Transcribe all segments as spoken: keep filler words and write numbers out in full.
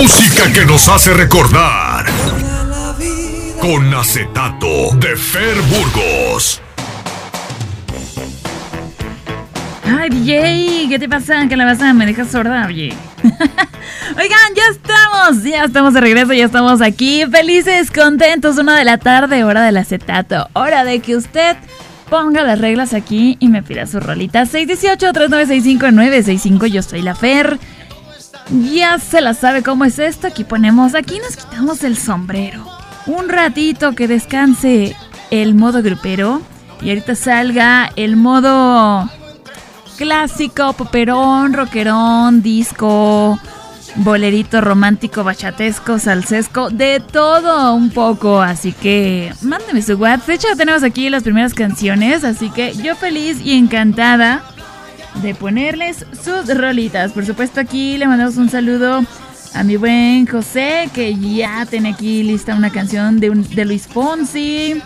Música que nos hace recordar. Con acetato de Fer Burgos. Ay, D J, ¿qué te pasa? ¿Qué le pasa? Me dejas sorda, oye. Oigan, ya estamos, ya estamos de regreso, ya estamos aquí, felices, contentos, una de la tarde, hora del acetato, hora de que usted ponga las reglas aquí y me pida su rolita. seis uno ocho, tres nueve seis cinco, nueve seis cinco, yo soy la Fer. Ya se la sabe cómo es esto, aquí ponemos, aquí nos quitamos el sombrero. Un ratito que descanse el modo grupero y ahorita salga el modo clásico, poperón, rockerón, disco, bolerito romántico, bachatesco, salsesco, de todo un poco. Así que mándeme su WhatsApp. De hecho, tenemos aquí las primeras canciones, así que yo feliz y encantada de ponerles sus rolitas. Por supuesto, aquí le mandamos un saludo a mi buen José, que ya tiene aquí lista una canción de, un, de Luis Fonsi.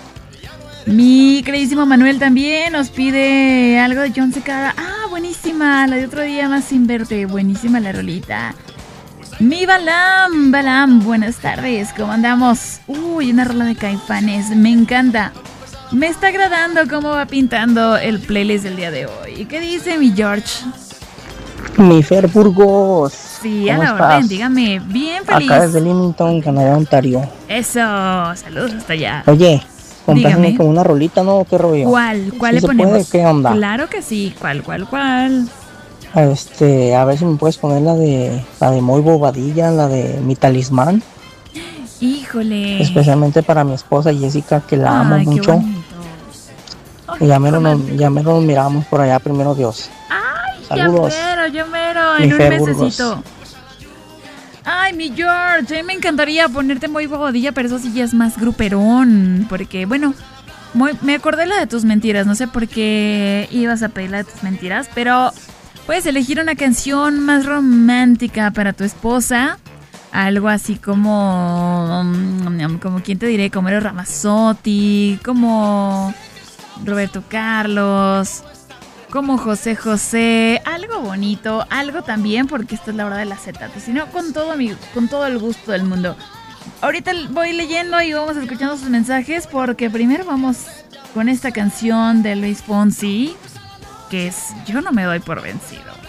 Mi queridísimo Manuel también nos pide algo de John Secada. Ah, buenísima, la de Otro Día Más Sin Verte. Buenísima la rolita. Mi Balam, Balam, buenas tardes, ¿cómo andamos? Uy, una rola de Caifanes, me encanta. Me está agradando cómo va pintando el playlist del día de hoy. ¿Qué dice mi George? Mi Fer Burgos. Sí, a la orden, dígame. Bien feliz. Acá desde Leamington, Canadá, Ontario. Eso, saludos hasta allá. Oye, compásame con una rolita, ¿no? ¿Qué rollo? ¿Cuál? ¿Cuál ¿Sí le ponemos? Puede? ¿Qué onda? Claro que sí. ¿Cuál, cuál, cuál? Este, a ver si me puedes poner la de la de Muy Bobadilla, la de Mi Talismán. Híjole. Especialmente para mi esposa Jessica, que la amo Ay, mucho. Ay, y ya mero, nos, ya mero nos miramos por allá, primero Dios. Ay, saludos. Ya mero, ya mero, en Mi un Fer mesecito. Burgos. Ay, mi George, a mí me encantaría ponerte Muy Bobadilla, pero eso sí ya es más gruperón. Porque, bueno, muy, me acordé la de Tus Mentiras. No sé por qué ibas a pedir la de Tus Mentiras, pero puedes elegir una canción más romántica para tu esposa. Algo así como, como ¿quién te diré? Como Eros Ramazzotti, como Roberto Carlos, como José José, algo bonito, algo también, porque esta es la hora del acetato, sino con todo mi, con todo el gusto del mundo. Ahorita voy leyendo y vamos escuchando sus mensajes, porque primero vamos con esta canción de Luis Fonsi, que es Yo no me doy por vencido.